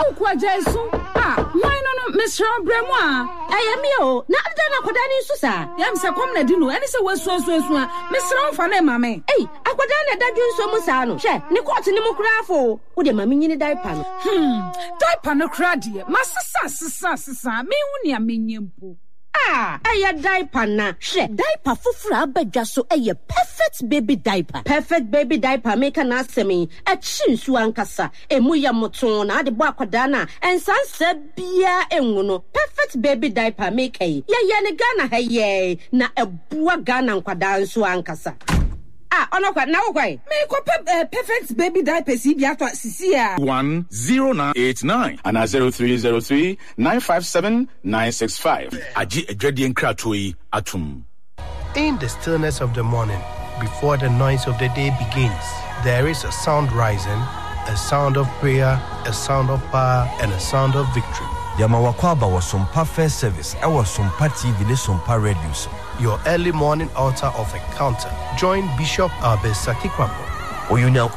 ukwaja isu. Why no Miss Bremwa? Ayamio, na adana kwadani susa. Yam se kom na dinu, eni se wesu Miss Fane mame. Hey, akwadana dadu so musano. She, ni kwati ni mukrafo. Ude mami nyini diaper no. Diaper no kradi. Masisa me huni amenyempo. Aya diaper na. She, diaper fufura abadwa so eye perfect baby diaper. Perfect baby diaper make na asemi. Chinsu ankasa. Emu ya moton na ade bo akwada na ensanse bia enwono. Perfect baby diaper make ye ne Ghana heye na ebua Ghana nkwada nso ankasa. Ono kwa na ukwai. Me ko perfect baby diaper si bia to sisi a 10989 and 0303 957 965. Aji edwede nkrato yi atum. In the stillness of the morning, before the noise of the day begins, there is a sound rising, a sound of prayer, a sound of power, and a sound of victory. Yamawakwaba was some perfect service. I was some party village some radio. Your early morning altar of encounter. Join Bishop Albert Sakikwapo.